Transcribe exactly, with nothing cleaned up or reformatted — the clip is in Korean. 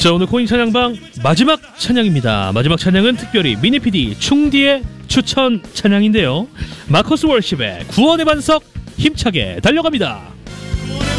자, 오늘 코인 찬양방 마지막 찬양입니다. 마지막 찬양은 특별히 미니피디 충디의 추천 찬양인데요. 마커스 월십의 구원의 반석 힘차게 달려갑니다.